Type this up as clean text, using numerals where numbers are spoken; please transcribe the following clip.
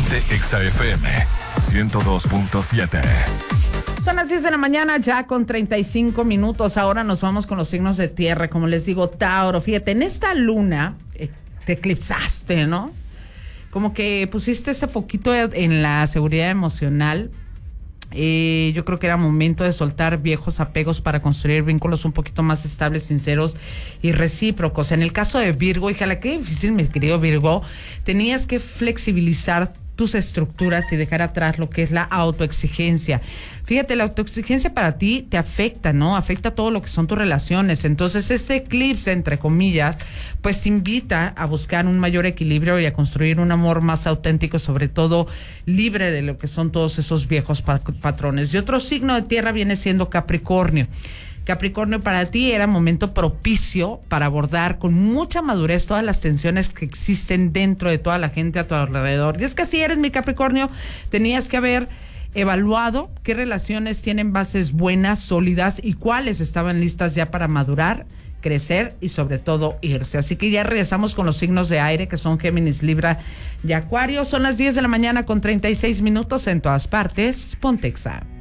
Ponte Exa FM 102.7. Son las 10 de la mañana, ya con 35 minutos. Ahora nos vamos con los signos de tierra. Como les digo, Tauro, fíjate, en esta luna te eclipsaste, ¿no? Como que pusiste ese foquito en la seguridad emocional. Yo creo que era momento de soltar viejos apegos para construir vínculos un poquito más estables, sinceros y recíprocos. En el caso de Virgo, híjala, qué difícil, mi querido Virgo, tenías que flexibilizar tus estructuras y dejar atrás lo que es la autoexigencia. Fíjate, la autoexigencia para ti te afecta, ¿no? Afecta todo lo que son tus relaciones. Entonces, este eclipse, entre comillas, pues te invita a buscar un mayor equilibrio y a construir un amor más auténtico, sobre todo libre de lo que son todos esos viejos patrones. Y otro signo de tierra viene siendo Capricornio. Capricornio, para ti era momento propicio para abordar con mucha madurez todas las tensiones que existen dentro de toda la gente a tu alrededor. Y es que si eres mi Capricornio, tenías que haber evaluado qué relaciones tienen bases buenas, sólidas y cuáles estaban listas ya para madurar, crecer y sobre todo irse. Así que ya regresamos con los signos de aire, que son Géminis, Libra y Acuario. Son las 10 de la mañana con 36 minutos en todas partes. Ponte Exa.